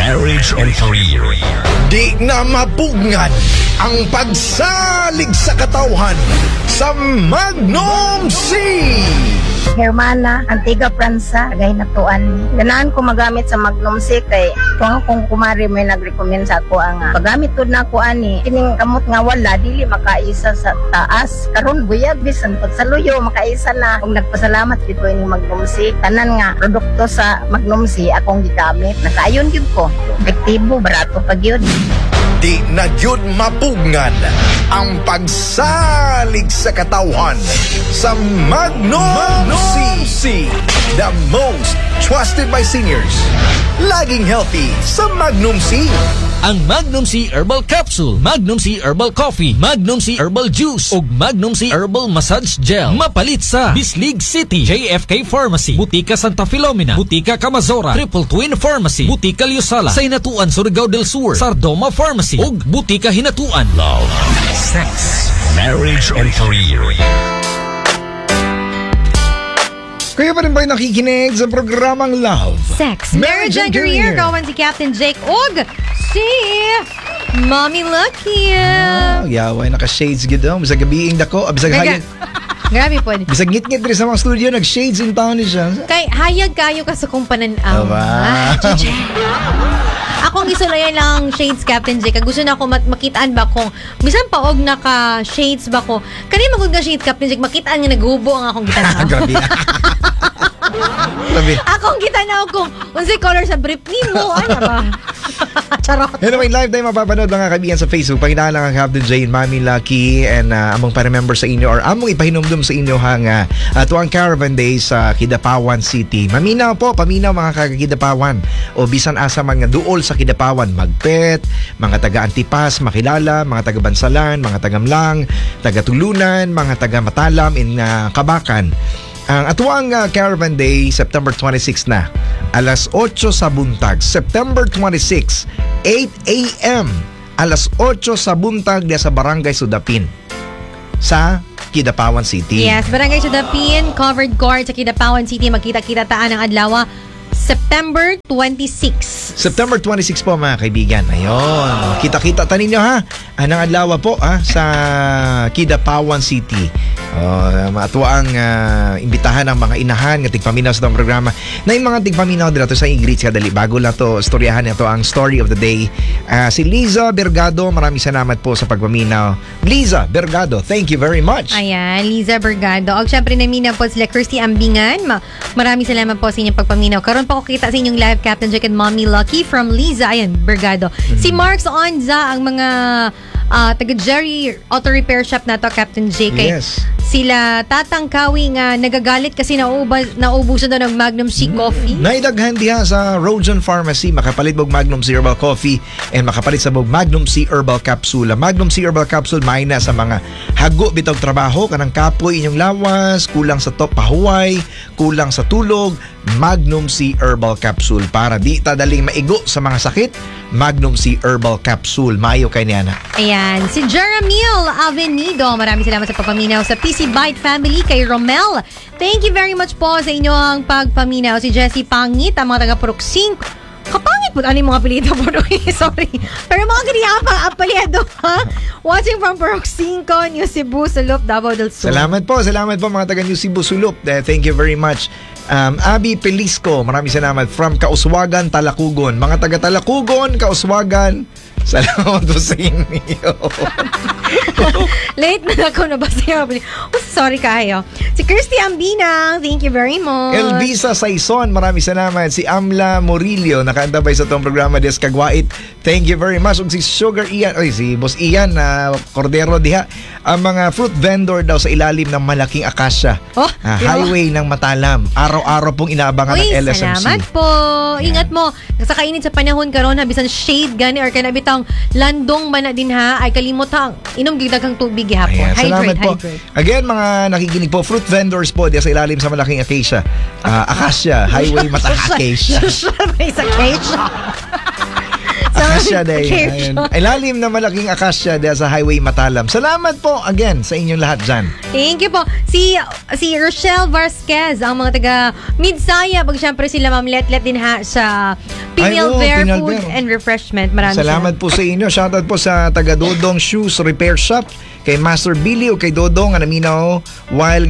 marriage and career. Di na mapugnan ang pagsalig sa katawhan sa Magnum C. Hermana, Antigua Pranza, agay natuan ni. Ganahan ko magamit sa Magnum C kay kung akong kumari may nag-recommend sa ako ang paggamit to na ako ani. Kining kamot nga wala, dili makaisa sa taas. Karon buyag bisan pagsaluyo makaisa na. Kung nagpasalamat dito ini Magnum C, tanan nga produkto sa Magnum C akong gigamit. Nakaayon gyud ko. Efektibo, barato pag yun. Di na yun mapugnan ang pagsalig sa katawhan sa Magnum C. The most trusted by seniors. Laging healthy sa Magnum C. Ang Magnum C Herbal Capsule, Magnum C Herbal Coffee, Magnum C Herbal Juice, ug Magnum C Herbal Massage Gel. Mapalit sa Bislig City, JFK Pharmacy, Butika Santa Filomena, Butika Camazora, Triple Twin Pharmacy, Butika Liusala, sa Hinatuan Surigao del Sur, Sardoma Pharmacy, ug Butika Hinatuan. Love, sex, marriage and career. Kaya pa rin ba'y nakikinig sa programang Love, Sex, Marriage and Career. Kawan si Captain Jake og si Mommy Lucky. yaway naka-shades gid daw. Bisag gabiing dako, bisag hayag. Grabe po. Bisag ngit-ngit rin sa mga studio, nag-shades in town niya. Kay hayag kayo ka sa kong pananaw. Akong isulayan lang shades, Captain Jake. Gusto na ako makitaan ba kung bisan pa og naka-shades ba ko. Kani magud nga shades, Captain Jake, makitaan nga naghubo ang akong gitanaw. Grabe. Grabe. Akong gitanaw kung unsay color sa brief nimo. Ano ba? Charot. Anyway, live tayo mapapanood mga kaibigan sa Facebook. Panginahan lang ang Captain Jay and Mami Lucky and among pa-remember sa inyo or among ipahinumdum sa inyo hang tuwang Caravan Day sa Kidapawan City. Maminaw po, paminaw mga kakakidapawan o bisan asa mga duol sa Kidapawan, Magpet, mga taga-Antipas, Makilala, mga taga-Bansalan, mga taga-Mlang, taga-Tulunan, mga taga-Matalam in Kabakan. Ang atuang Caravan Day, September 26 na. Alas 8 sa buntag. September 26, 8 a.m. Alas 8 sa buntag sa Barangay Sudapin sa Kidapawan City. Yes, Barangay Sudapin, covered court sa Kidapawan City. Magkita-kita taan ng adlaw. September 26. September 26 po mga kaibigan. Ayun. Kita-kita tanin nyo ha. Anang adlaw po sa Kidapawan City. Matuwa ang imbitahan ng mga inahan ng tigpaminaw sa itong programa. Na yung mga tigpaminaw dito sa Ingrid kadali. Bago lang to, storyahan nito ang story of the day. Si Liza Bergado, maraming salamat po sa pagpaminaw. Liza Bergado, thank you very much. Ayan, Liza Bergado. O syempre naminaw po sila Kirsty Ambingan. Maraming salamat po sa inyong pagpaminaw. Karon pa ko kita sa inyong live, Captain Jack and Mommy Lucky from Liza. Ayan, Bergado. Si Marks Onza, ang mga taga Jerry Auto Repair Shop na to, Captain J. Yes. Sila tatangkawi nga nagagalit kasi naubusan daw ng Magnum C Coffee. Naidaghan diha sa Rojan Pharmacy, makapalit mong Magnum C Herbal Coffee and makapalit sa mong Magnum C Herbal Capsule. Magnum C Herbal Capsule may na sa mga hago bitog trabaho, kanang kapoy inyong lawas, kulang sa pahuway, kulang sa tulog. Magnum C Herbal Capsule para di tadaling maigo sa mga sakit. Magnum C Herbal Capsule, mayo kay niya na. Ayan, si Jeremiel Avenido, maraming salamat sa pagpaminaw sa PC Byte family. Kay Romel, thank you very much po sa inyong pagpaminaw. Si Jessie Pangit, ang mga taga Purok 5. Kapangit po, ano yung mga apelido po? Sorry. Pero mga ganyan pa, apelido, ha? Watching from Purok 5, New Cebu, Sulup, Davao del Sur. Salamat po mga taga New Cebu, Sulup. Thank you very much. Abby Pelisco, maraming salamat from Kauswagan, Talakugon. Mga taga Talakugon, Kauswagan, salamat po sa inyo. Late na ako nabasa yung sorry kayo. Si Kirsty Ambinang, thank you very much. Elvisa Saison, maraming salamat. Si Amla Morillo, nakaantabay sa itong programa Des Kagwait. Thank you very much. Ug si Sugar Ian, si Boss Ian Cordero diha. Ang mga fruit vendor daw sa ilalim ng malaking akasya. Highway ng Matalam. Araw-araw pong inaabangan ng LSMC. Salamat po. Ingat mo. Sa kainit sa panahon karon, bisan shade gani or kanabitang landong man na din ha, ay kalimot ha. Inom gidaghang tubig gihapon. Salamat po. Again, mga nakikinig po, fruit vendors po diya sa ilalim sa malaking akasya. Akasya, highway Mataha Acacia. May sa acacia. Akasya day. location. Ayun. Ilalim na malaking akasya dahil sa Highway Matalam. Salamat po again sa inyong lahat dyan. Thank you po. Si Rochelle Vasquez, ang mga taga Midsaya. Pag syempre sila Ma'am Letlet din ha sa Pinalver Pinalver. Food and Refreshment. Maraming Salamat po sa inyo. Shoutout po sa taga Dodong Shoes Repair Shop, kay Master Billy o kay Dodong minaw while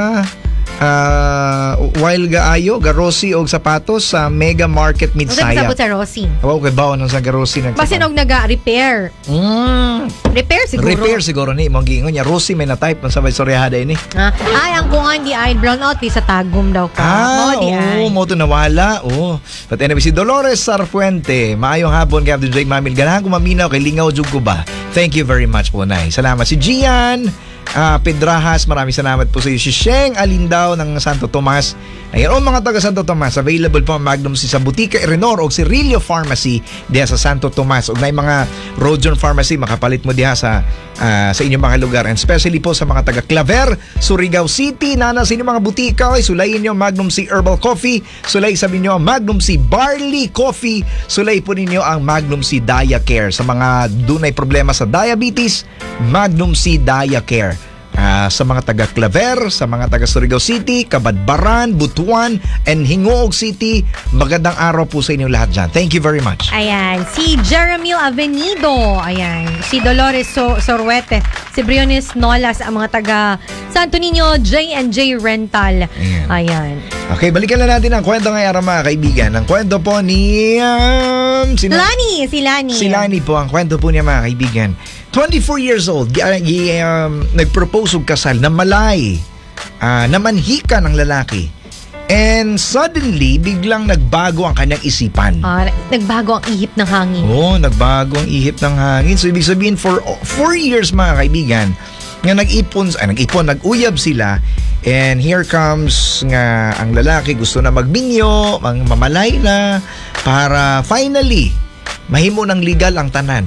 ayo Garosi og sapatos sa Mega Market Midsaya. Midsaya. Sabot sa Rosie. Wow, kay bawo nang sa Garosi Basin og naga-repair. Repair siguro. Repair siguro ni mong giingon niya. Rosi may na-type man sa Soryahada ini. Ay, ang kungan di ay brown out di sa tagum daw ka. Mao di ay. mo to nawala. But anyway, si Dolores Sarfuente, maayong hapon Captain Jake Mamil. Ganahan ko maminaw kay lingaw jud ko ba. Thank you very much po, Nay. Salamat. Si Gian Pedrajas, maraming salamat po sa iyo. Si Sheng Alindaw ng Santo Tomas. Ayan, mga taga Santo Tomas, available po ang Magnum si sa Butika Erenor o si Rilio Pharmacy diha sa Santo Tomas. O na mga Rojon Pharmacy, makapalit mo diha sa inyong mga lugar. And especially po sa mga taga Claver, Surigao City, nana sa inyong mga butika, sulayin nyo Magnum C Herbal Coffee, sulay sabi nyo Magnum C Barley Coffee, sulay po ninyo ang Magnum C Dia Care. Sa mga dunay problema sa diabetes, Magnum C Dia Care. Sa mga taga Claver, sa mga taga Surigao City, Kabadbaran, Butuan, and Hingoog City, magandang araw po sa inyong lahat dyan. Thank you very much. Ayan, si Jeremil Avenido, ayan, si Dolores Sorwete, si Briones Nolas, ang mga taga Santo Niño, J&J Rental. Ayan. Okay, balikan na natin ang kwento ngayon mga kaibigan. Ang kwento po ni Si Lani. Si Lani po, ang kwento po niya mga kaibigan. 24 years old, nag-propose og kasal na malay, namanhika ng lalaki. And suddenly, biglang nagbago ang kanyang isipan. Nagbago ang ihip ng hangin. Nagbago ang ihip ng hangin. So, ibig sabihin, for 4 years mga kaibigan, nga nag-uyab sila. And here comes nga ang lalaki gusto na magbinyo, mamalay na, para finally, mahimo ng legal ang tanan.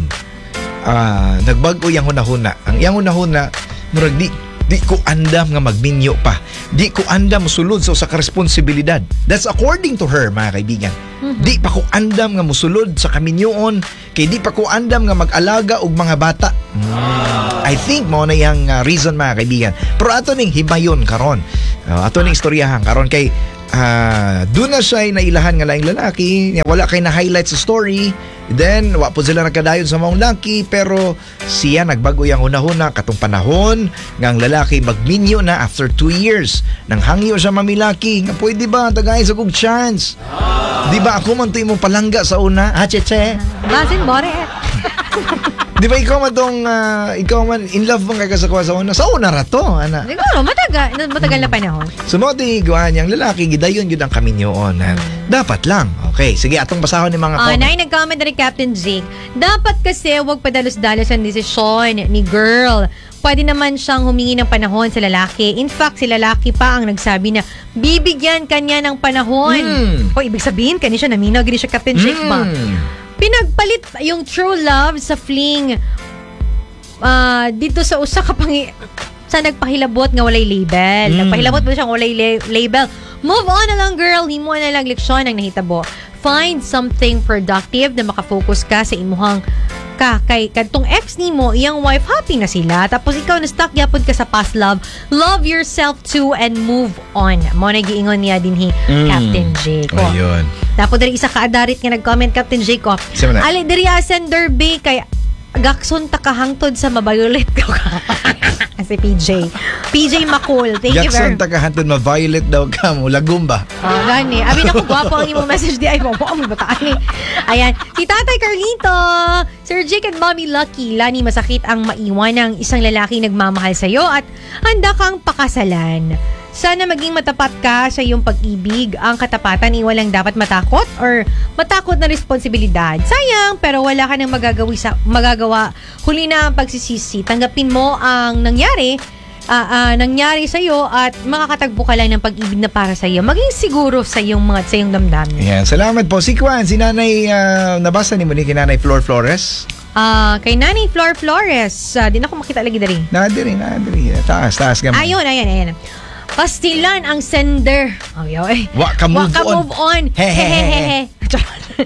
Nagbago yung hunahuna. Ang iyang hunahuna, murag di ko andam nga magbinyo pa. Di ko andam musulod sa responsibilidad. That's according to her, mga kaibigan. Di pa ko andam nga musulod sa kaminyoon, kay di pa ko andam nga mag-alaga og mga bata. I think mo na yung reason, mga kaibigan. Pero ato ning himayon karon. Ato ning istoryahan karon kay doon na siya nailahan nga laing lalaki, wala kay na-highlight sa story. Then, po sila nagkadayon sa mga laki, pero siya nagbago yung una-una katong panahon nga ang lalaki magminyo na after 2 years. Nang hangyo siya mamilaki, nga pwede ba tagay sa kong chance? Di ba ako man to imong palangga sa una? Cheche? Basin bore. Di ba ikaw man in love mo kay kasakuha sa una? Sa una rato, ana. Siguro, matagal na panahon. Sumoti, guwan niyang lalaki, gidayon yun ang kaminyoon. Dapat lang. Okay, sige, atong basahon ni mga comment. Nay, nag-comment na rin Captain Jake. Dapat kasi huwag padalos-dalos ang desisyon ni girl. Pwede naman siyang humingi ng panahon sa lalaki. In fact, si lalaki pa ang nagsabi na bibigyan kanya ng panahon. O, ibig sabihin, kanya siya naminaw, gini siya Captain Jake ba? Pinagpalit yung true love sa fling dito sa usa ka sa nagpahilabot nga walay label. Nagpahilabot mo siyang walay label. Move on na lang, girl. Himo na lang leksyon ang nahitabo. Find something productive na makafocus ka sa imuhang kay kadtong ex nimo, iyang wife, happy na sila. Tapos ikaw na stuck yapon ka sa past love. Love yourself too and move on. Mo na giingon niya dinhi Captain Jake. Ayun. Tapos dari isa ka adarit nga nag-comment Captain Jake. Ali diri sender be kay gakson ta kahangtod sa mabayolet ko ka. Si PJ Makul. Thank you very much. Gakson ta kahangtod ma-violet daw ka mo. Lagom ba? Gani. Abi na ko gwapo ang imong message di ay mo. Mo bataan ni. Ayan. Si Tatay Carlito, Sir Jake and Mommy Lucky, Lani, masakit ang maiwan ng isang lalaki nagmamahal sa'yo at handa kang pakasalan. Sana maging matapat ka sa iyong pag-ibig. Ang katapatan ay walang dapat matakot or matakot na responsibilidad. Sayang, pero wala ka nang magagawa. Huli na ang pagsisisi. Tanggapin mo ang nangyari sa iyo at makakatagpo ka lang ng pag-ibig na para sa iyo. Maging siguro sa iyong damdamin. Yan, salamat po. Si Kwan, si Nanay, nabasa ni mo ni Nanay Flor Flores? Kay Nanay Flor Flores, di na ako makita lagi dari. Nadiri. Taas gaman. Ayun. Pastilan ang sender. Waka move on. Hehehe.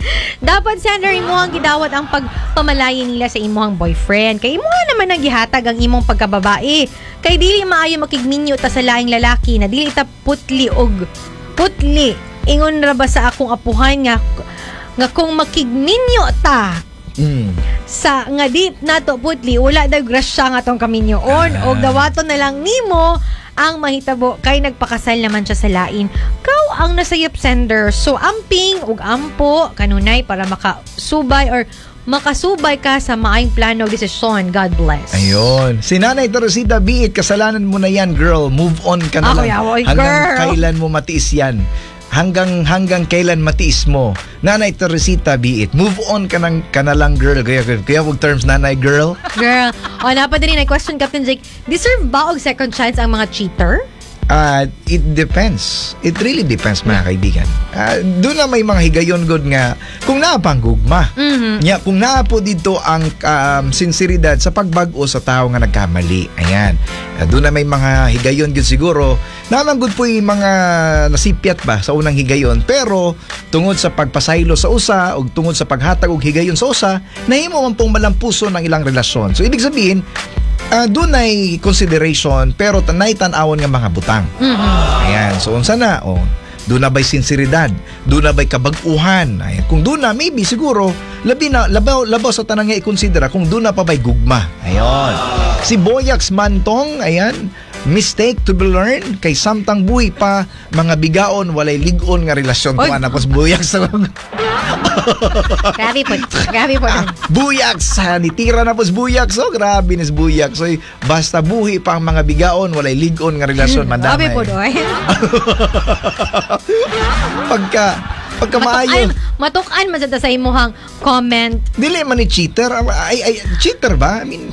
Dapat sender imuhang gidawat ang pagpamalayan nila sa imuhang boyfriend. Kay imuha naman nagihatag ang imong pagkababae. Kay dili maayo makigminyo ta sa laing lalaki na dili ta putli og putli. Ingon ra ba sa akong apuhan nga kung makigminyo ta sa nga di nato putli wala daw grasya nga tong kaminyoon og dawaton na lang nimo ang mahitabo kay nagpakasal naman siya sa lain. Kau ang nasayop sender. So amping ug ampo kanunay para makasubay or makasubay ka sa maayong plano o desisyon. God bless. Ayun. Si Nanay Teresita, biit, kasalanan mo na yan, girl. Move on ka na Ako, lang. yawoy, Hanggang girl. kailan mo matiis yan? Hanggang kailan matiis mo? Nanay Teresita, biit. Move on ka na lang, girl. Kaya wag terms nanay, girl. Girl. O, napad rin na question, Captain Jake. Deserve ba og second chance ang mga cheater? It depends. It really depends, mga kaibigan. Doon na may mga higayon good nga kung naapang gugma. Nya, kung naapo dito ang sinseridad sa pagbag-o sa tao nga nagkamali. Ayan. Doon na may mga higayon good siguro. Naman good po yung mga nasipyat ba sa unang higayon. Pero tungod sa pagpasaylo sa usa o tungod sa paghatag og higayon sa usa, nahimo man pong malampuso ng ilang relasyon. So ibig sabihin, doon ay consideration pero tanay tan-awon nga mga butang. Ayan, so unsa na doon na ba'y sinseridad, doon na ba'y kabag-uhan. Ayan, kung doon na maybe siguro labaw sa tanang nga i-considera kung doon na pa ba'y gugma. Ayun. Si Boyax Mantong, ayan, mistake to be learned kay samtang buhi pa mga bigaon walay ligon nga relasyon Oy. tuwa na pos Boyax. Grabe po. Grabe po. Buyax, nitira na po si Buyax. So, grabe ni si Buyax. So, basta buhi pa ang mga bigaon, walay ligon nga relasyon, mandamay. Grabe po doy. Pagka maayo. Matukan man sa imuhang comment. Dili man ni cheater. Cheater ba? I mean,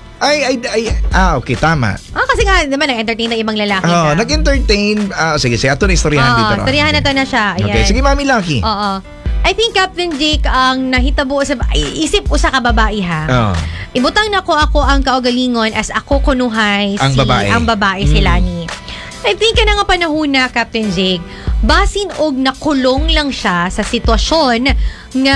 okay, tama. Kasi nga, naman, nag-entertain ng ibang lalaki Oh, ka. nag-entertain. Sige, ato na istoryahan dito. no? Storyahan na to na siya. Ayan. Okay, sige, Mami Lucky. Oo. I think Captain Jake ang nahitabo sa isip usa ka babae ha. Oh. Ibutang na ko ako ang kaugalingon as ako kunuhay Ang babae. si Lani. I think ka na nga panahon na Captain Jake, basin og nakulong lang siya sa sitwasyon nga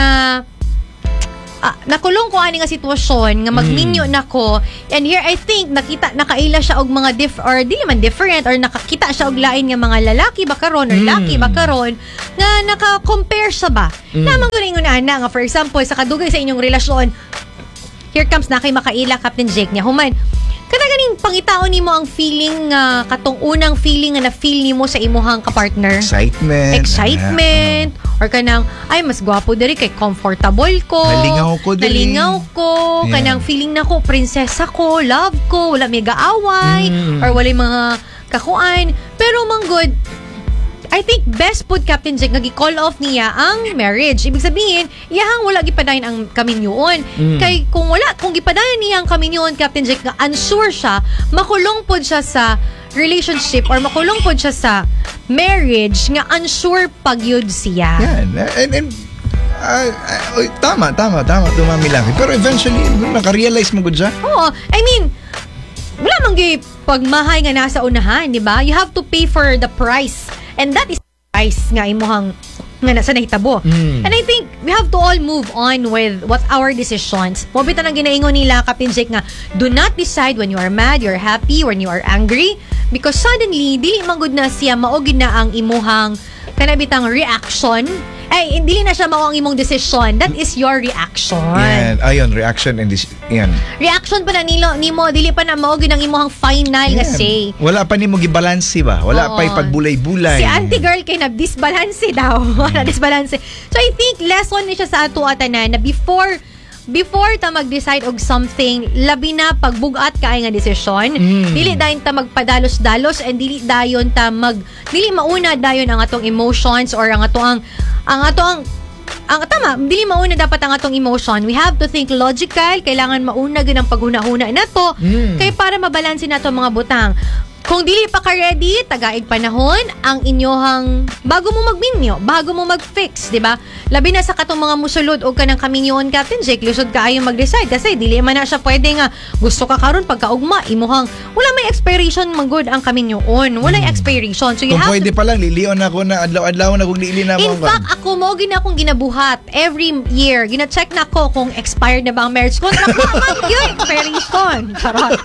nakulong ko ani nga sitwasyon nga magminyo nako, and here I think nakaila siya og mga or dili man different or nakakita siya og lain nga mga lalaki ba karon or laki ba karon nga naka-compare siya ba namang guringon ana nga for example sa kadugay sa inyong relasyon, here comes na kay makaila Captain Jake niya human kana ganing pangitaon nimo ang feeling katong unang feeling nga na-feel nimo sa imuhang kapartner. Excitement or kanang ay mas gwapo diri kay comfortable ko. Nalingaw ko. Yeah. Kanang feeling nako prinsesa ko, love ko, wala may gaaway or wala mga kakuan. Pero manggod I think best put Captain Jake nagi-call off niya ang marriage. Ibig sabihin, iyahang wala gipadayon ang kaminyoon. Kay kung gipadayon niya ang kaminyoon, Captain Jake, nga unsure siya, makulong pod siya sa relationship or makulong pod siya sa marriage nga unsure pagyud siya. Yan. And tama, dumami lang. Pero eventually, naka-realize mo gud siya. Oo. I mean, wala manggi pagmahay nga nasa unahan, di ba? You have to pay for the price. And that is price nga imuhang nga nasa nahitabo. And I think we have to all move on with what our decisions. Mobita nang ginaingon nila Captain Jake nga, do not decide when you are mad, you're happy, when you are angry, because suddenly dili man gud na siya maogid na ang imuhang kanabitang reaction. Ay, hindi na siya mao ang imong decision. That is your reaction. Yan. Ayun, reaction and yan. Reaction pa na nimo, dili pa na maogid ang imuhang final nga say. Wala pa nimo gibalanse ba? Wala pa pagbulay-bulay. Si auntie girl kay na-disbalance daw. Na-disbalance. So I think lesson ni siya sa ato atanan na before ta mag-decide og something, labi na pagbugat kaay nga desisyon, dili dayon ta magpadalos-dalos and dili mauna dayon ang atong emotions or ang dili mauna dapat ang atong emotion. We have to think logical, kailangan mauna gyud ang paghuna-huna nato kay para mabalanse nato mga butang. Kung dili pa ka ready, tagaig panahon ang inyohang bago mo magminyo, bago mo mag-fix, di ba? Labi na sa katong mga musulod o ka ng kaminyoon, Captain Jake, lusod ka ayong mag-decide kasi dili man na siya pwede nga gusto ka karon pagkaugma, imuhang wala may expiration manggod ang kaminyoon. Wala expiration. So you Kung have pwede to, pa lang, lilion ako na adlaw-adlaw na kung lili na in mo. fact, ako mo gina akong ginabuhat every year. Gina-check na ko kung expired na ba ang marriage contract. Naman yun, expiration. Charot.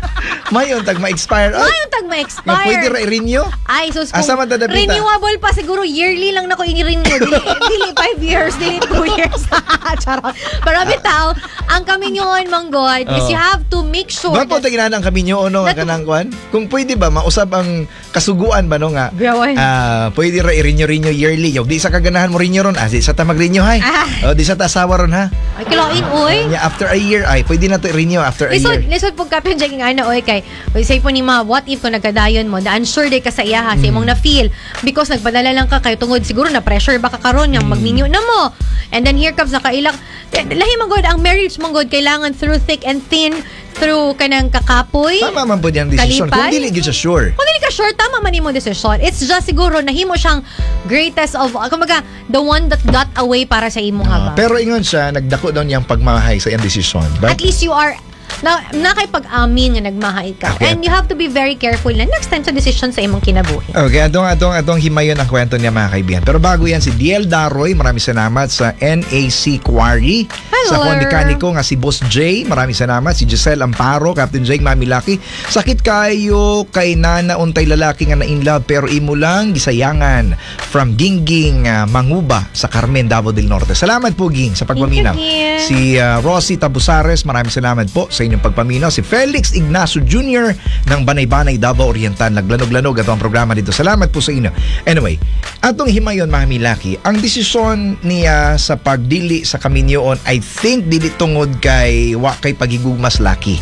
Mayon, tag ma-expire. Ay, Ngayon tag nga ma-expire. pwede renew? Ay, sus, Asa man tadapita? renewable pa siguro, yearly lang na ko i-renew. Dili 5 years, dili 2 years. Charot. Pero bitaw, ang kaminyoon manggod is Oo. you have to make sure Ba po taginaan ang kami nyo, no, That- kanang kwan? Kung pwede ba, mausap ang kasuguan ba, no, nga? Biyawan. Pwede ra i-renew yearly. Yung di sa kaganahan mo renew ron, di sa ta mag-renew, hay. O, di sa ta asawa ron, ha? Ay, kilain, oy. Yeah, after a year, ay, pwede na to i-renew after a year. Lisod po kapin dyan nga na, oy, kay, say po ni ma, what if kung nagkadayon mo, the unsure day ka sa iya, ha, sa imong na-feel, because nagpadala lang ka kayo tungod, siguro na pressure baka karon yung magminyo na mo. And then here comes nakailak, lahi manggod, ang marriage manggod, kailangan through thick and thin, through kanang kakapoy. Tama man po yung decision. Kung Kalipay? dili gyud siya sure. Kung hindi ka sure, tama man mo decision. It's just siguro nahimo siyang greatest of, kumbaga, the one that got away para sa imong haba. Pero ingon siya, nagdako daw niyang pagmahay sa iyang decision. At least you are kay pag-amin nga nagmahay ka. Okay. And you have to be very careful na next time sa decision sa imong kinabuhi. Okay, atong himayon ang kwento niya, mga kaibigan. Pero bago yan, si DL Daroy, maraming salamat sa NAC Quarry. Sa Hello. kondikaniko nga si Boss J, maraming salamat. Si Giselle Amparo, Captain Jake, Mami Lucky. Sakit kayo kay Nana untay lalaki nga na in love pero imo lang gisayangan. From Gingging Manguba sa Carmen, Davao del Norte. Salamat po, Ging, sa pagpaminaw. Thank you, Ging. Si Rosie Tabusares, maraming salamat po sa inyong pagpaminaw. Si Felix Ignacio Jr. ng Banay-Banay, Davao Oriental. Naglanog-lanog ito ang programa dito. Salamat po sa inyo. Anyway, atong himayon, mga milaki, ang desisyon niya sa pagdili sa kaminyoon, I think dili tungod kay kay pagigugmas laki.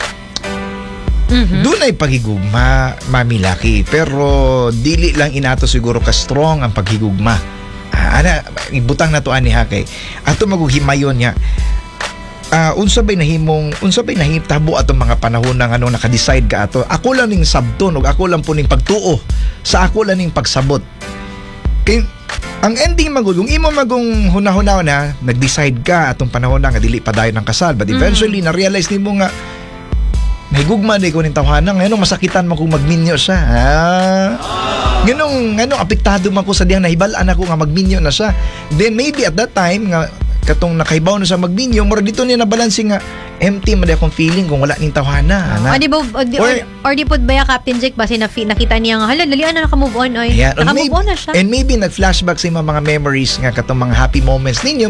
Doon ay pagigugma, mamilaki. Pero dili lang inato siguro ka strong ang paghigugma. Ibutang na to ani ha kay. Ato maguhimayon niya. Unsa bay nahitabo atong mga panahon nang naka-decide ka ato. Ako lang ning sabton ug ako lang po ning pagtuo. Sa ako lang ning pagsabot. Kay ang ending magud kung imo magong hunahuna na nag-decide ka atong panahon na nga dili pa dayon ng kasal but eventually na-realize nimo nga may gugma di ko ning tawhana ngayon masakitan man kung magminyo siya. Ganong apektado man ko sa diyang nahibalaan ako nga magminyo na siya. Then maybe at that time nga katong nakahibaw na sa magminyo mura dito niya na balanse nga empty man akong feeling kung wala ning tawhana. Or di po ba ya, Captain Jake, basi nakita niya nga, hala, dalian na naka-move on. Oy. Yeah, Naka-move on na siya. And maybe nag-flashback sa mga memories nga katong mga happy moments ninyo